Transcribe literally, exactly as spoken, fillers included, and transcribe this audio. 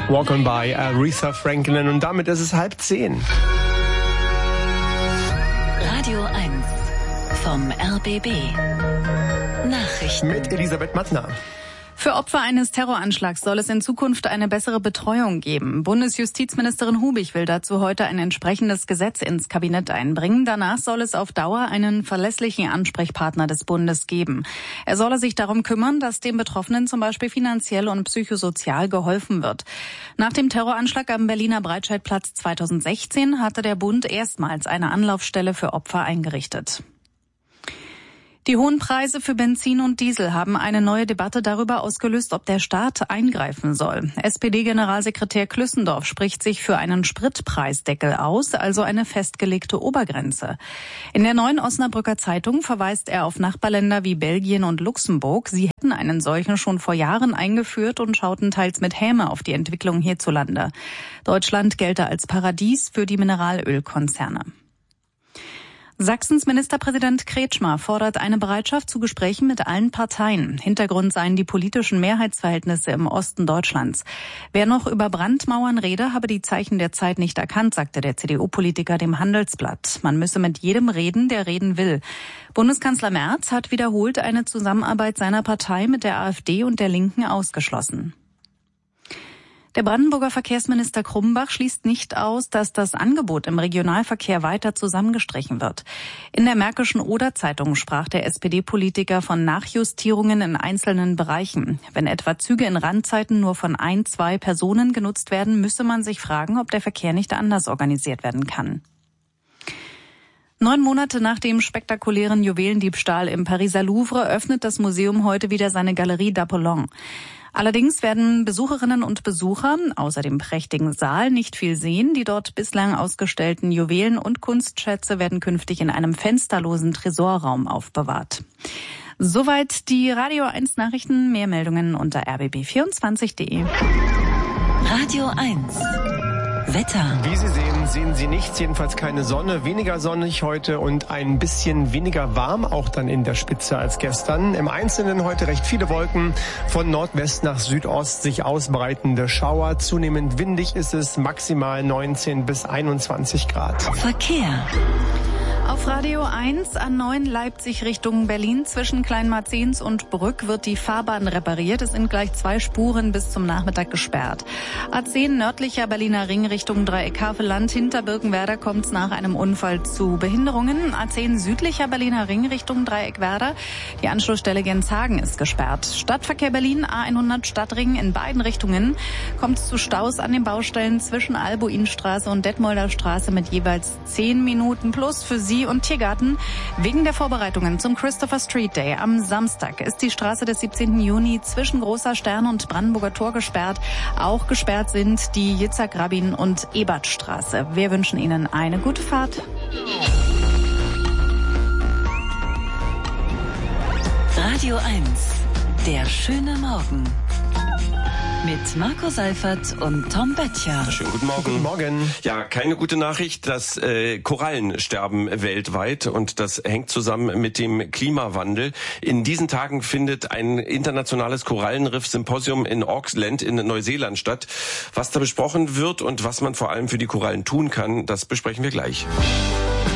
Walk on by, Aretha Franklin. Und damit ist es halb zehn. Radio eins vom R B B. Nachrichten. Mit Elisabeth Mattner. Für Opfer eines Terroranschlags soll es in Zukunft eine bessere Betreuung geben. Bundesjustizministerin Hubig will dazu heute ein entsprechendes Gesetz ins Kabinett einbringen. Danach soll es auf Dauer einen verlässlichen Ansprechpartner des Bundes geben. Er solle sich darum kümmern, dass den Betroffenen zum Beispiel finanziell und psychosozial geholfen wird. Nach dem Terroranschlag am Berliner Breitscheidplatz zweitausendsechzehn hatte der Bund erstmals eine Anlaufstelle für Opfer eingerichtet. Die hohen Preise für Benzin und Diesel haben eine neue Debatte darüber ausgelöst, ob der Staat eingreifen soll. S P D-Generalsekretär Klüssendorf spricht sich für einen Spritpreisdeckel aus, also eine festgelegte Obergrenze. In der Neuen Osnabrücker Zeitung verweist er auf Nachbarländer wie Belgien und Luxemburg. Sie hätten einen solchen schon vor Jahren eingeführt und schauten teils mit Häme auf die Entwicklung hierzulande. Deutschland gelte als Paradies für die Mineralölkonzerne. Sachsens Ministerpräsident Kretschmer fordert eine Bereitschaft zu Gesprächen mit allen Parteien. Hintergrund seien die politischen Mehrheitsverhältnisse im Osten Deutschlands. Wer noch über Brandmauern rede, habe die Zeichen der Zeit nicht erkannt, sagte der C D U-Politiker dem Handelsblatt. Man müsse mit jedem reden, der reden will. Bundeskanzler Merz hat wiederholt eine Zusammenarbeit seiner Partei mit der AfD und der Linken ausgeschlossen. Der Brandenburger Verkehrsminister Krumbach schließt nicht aus, dass das Angebot im Regionalverkehr weiter zusammengestrichen wird. In der Märkischen Oder-Zeitung sprach der S P D-Politiker von Nachjustierungen in einzelnen Bereichen. Wenn etwa Züge in Randzeiten nur von ein, zwei Personen genutzt werden, müsse man sich fragen, ob der Verkehr nicht anders organisiert werden kann. Neun Monate nach dem spektakulären Juwelendiebstahl im Pariser Louvre öffnet das Museum heute wieder seine Galerie d'Apollon. Allerdings werden Besucherinnen und Besucher außer dem prächtigen Saal nicht viel sehen. Die dort bislang ausgestellten Juwelen und Kunstschätze werden künftig in einem fensterlosen Tresorraum aufbewahrt. Soweit die Radio eins Nachrichten. Mehr Meldungen unter r b b vierundzwanzig punkt d e. Radio eins. Wetter. Wie Sie sehen, sehen Sie nichts, jedenfalls keine Sonne, weniger sonnig heute und ein bisschen weniger warm, auch dann in der Spitze als gestern. Im Einzelnen heute recht viele Wolken, von Nordwest nach Südost sich ausbreitende Schauer. Zunehmend windig ist es, maximal neunzehn bis einundzwanzig Grad. Verkehr. Auf Radio eins A neun Leipzig Richtung Berlin zwischen Kleinmarzens und Brück wird die Fahrbahn repariert. Es sind gleich zwei Spuren bis zum Nachmittag gesperrt. A zehn nördlicher Berliner Ring Richtung Dreieck Havelland hinter Birkenwerder kommt es nach einem Unfall zu Behinderungen. A zehn südlicher Berliner Ring Richtung Dreieck Werder. Die Anschlussstelle Genshagen ist gesperrt. Stadtverkehr Berlin A hundert Stadtring in beiden Richtungen kommt es zu Staus an den Baustellen zwischen Albuinstraße und Detmolder Straße mit jeweils zehn Minuten plus für Sie und Tiergarten. Wegen der Vorbereitungen zum Christopher Street Day am Samstag ist die Straße des siebzehnten Juni zwischen Großer Stern und Brandenburger Tor gesperrt. Auch gesperrt sind die Yitzhak-Rabin- und Ebertstraße. Wir wünschen Ihnen eine gute Fahrt. Radio eins. Der schöne Morgen. Mit Marco Seifert und Tom Böttcher. Schönen guten Morgen. Guten Morgen. Ja, keine gute Nachricht, dass äh, Korallen sterben weltweit und das hängt zusammen mit dem Klimawandel. In diesen Tagen findet ein internationales Korallenriff-Symposium in Auckland in Neuseeland statt. Was da besprochen wird und was man vor allem für die Korallen tun kann, das besprechen wir gleich.